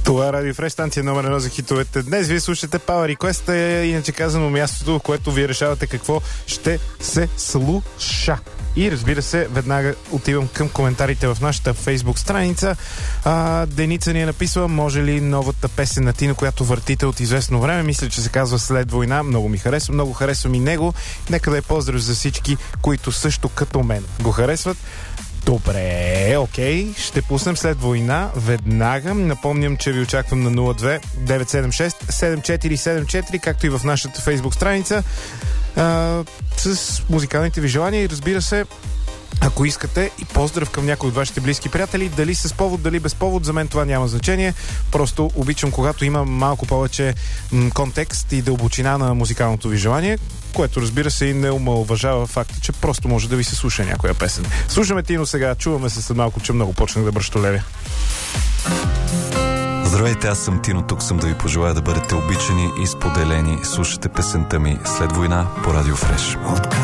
Това е Радио Фреш, станция номер 1 за хитовете. Днес вие слушате Power Request, иначе казано мястото, в което вие решавате какво ще се слуша. И разбира се, веднага отивам към коментарите в нашата Фейсбук страница. Деница ни е написала: може ли новата песен на Тино, която въртите от известно време? Мисля, че се казва След война. Много ми харесва, много харесвам и него. Нека да е поздрав за всички, които също като мен го харесват. Добре, окей. Ще пуснем След война веднага. Напомням, че ви очаквам на 02 976 7474, както и в нашата Фейсбук страница, с музикалните ви желания и разбира се, ако искате и поздрав към някой от вашите близки приятели, дали с повод, дали без повод, за мен това няма значение. Просто обичам, когато има малко повече контекст и дълбочина на музикалното ви желание, което разбира се и не омаловажава факта, че просто може да ви се слуша някоя песен. Слушаме Тино сега, чуваме се след малко, че много почнах да бръщолевя. Здравейте, аз съм Тино, тук съм да ви пожелая да бъдете обичани и споделени. Слушате песента ми След война по Радио Фреш.